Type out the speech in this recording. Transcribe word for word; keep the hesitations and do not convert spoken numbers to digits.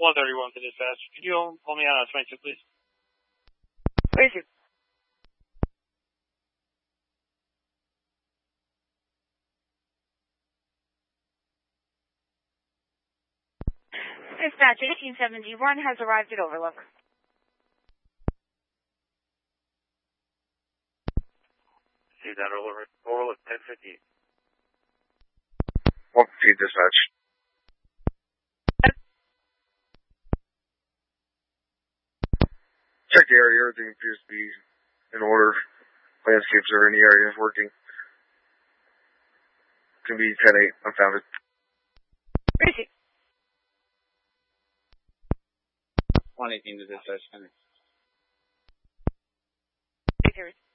one thirty-one to dispatch. Could you hold me out on twenty-two, please? twenty-two. Dispatch eighteen seventy-one has arrived at Overlook. See that Overlook, Overlook ten fifty. one fifty dispatch. Check the area, everything appears to be in order. Landscapes are in the area working. Can be ten eight, unfounded. Receive. one eighteen to dispatch. Take care.